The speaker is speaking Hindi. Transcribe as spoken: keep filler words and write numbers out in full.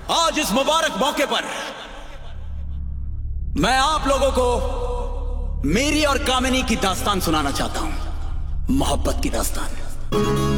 आज इस मुबारक मौके पर मैं आप लोगों को मेरी और कामिनी की दास्तान सुनाना चाहता हूं, मोहब्बत की दास्तान।